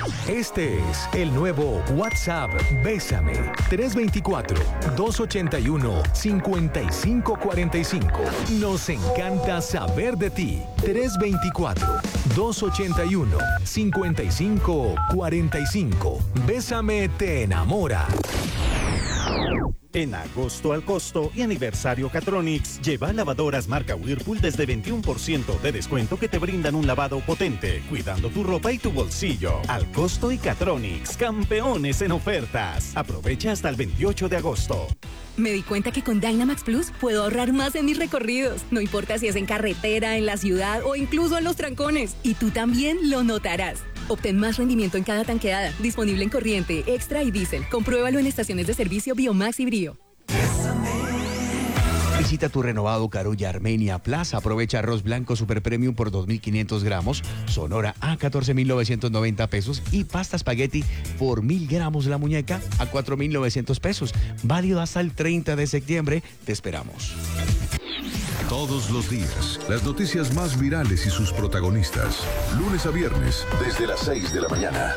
Este es el nuevo WhatsApp Bésame 324-281-5545. Nos encanta saber de ti. 324-281-5545. Bésame te enamora. En agosto al costo y aniversario Catronics, lleva lavadoras marca Whirlpool desde 21% de descuento que te brindan un lavado potente, cuidando tu ropa y tu bolsillo. Al costo y Catronics, campeones en ofertas. Aprovecha hasta el 28 de agosto. Me di cuenta que con Dynamax Plus puedo ahorrar más en mis recorridos. No importa si es en carretera, en la ciudad o incluso en los trancones. Y tú también lo notarás. Obtén más rendimiento en cada tanqueada. Disponible en corriente, extra y diésel. Compruébalo en estaciones de servicio Biomax y Brío. Visita tu renovado Carulla Armenia Plaza. Aprovecha arroz blanco Super Premium por 2.500 gramos, Sonora a 14.990 pesos y pasta espagueti por 1.000 gramos la muñeca a 4.900 pesos. Válido hasta el 30 de septiembre. Te esperamos. Todos los días, las noticias más virales y sus protagonistas. Lunes a viernes, desde las 6 de la mañana.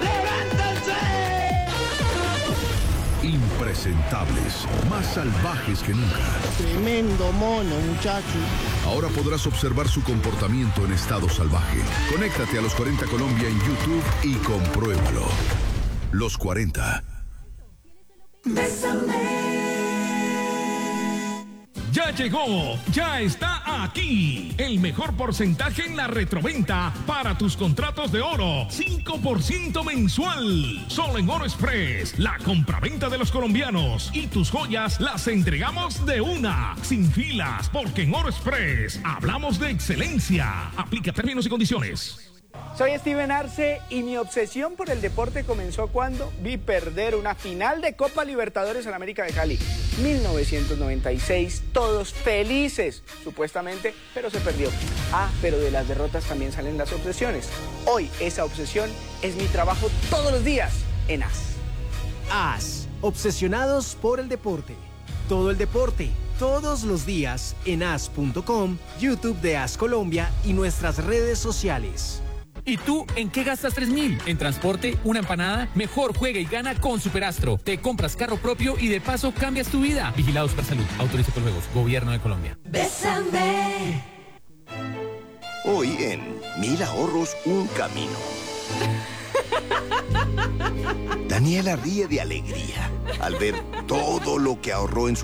Impresentables, más salvajes que nunca. Tremendo mono, muchacho. Ahora podrás observar su comportamiento en estado salvaje. Conéctate a Los 40 Colombia en YouTube y compruébalo. Los 40. Ya llegó, ya está aquí. El mejor porcentaje en la retroventa para tus contratos de oro. 5% mensual. Solo en Oro Express, la compraventa de los colombianos. Y tus joyas las entregamos de una, sin filas, porque en Oro Express hablamos de excelencia. Aplica términos y condiciones. Soy Steven Arce y mi obsesión por el deporte comenzó cuando vi perder una final de Copa Libertadores en América de Cali. 1996, todos felices, supuestamente, pero se perdió. Pero de las derrotas también salen las obsesiones. Hoy esa obsesión es mi trabajo todos los días en AS. AS, obsesionados por el deporte. Todo el deporte, todos los días en as.com, YouTube de AS Colombia y nuestras redes sociales. ¿Y tú en qué gastas 3.000? ¿En transporte? ¿Una empanada? Mejor juega y gana con Superastro. Te compras carro propio y de paso cambias tu vida. Vigilado Supersalud. Autoriza con juegos. Gobierno de Colombia. Bésame. Hoy en 1000 ahorros, un camino. Daniela ríe de alegría al ver todo lo que ahorró en su